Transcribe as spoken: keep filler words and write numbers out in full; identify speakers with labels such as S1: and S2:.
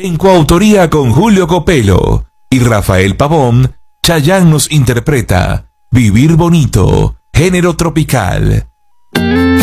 S1: En coautoría con Julio Copelo y Rafael Pavón, Chayanne nos interpreta Vivir Bonito, género tropical.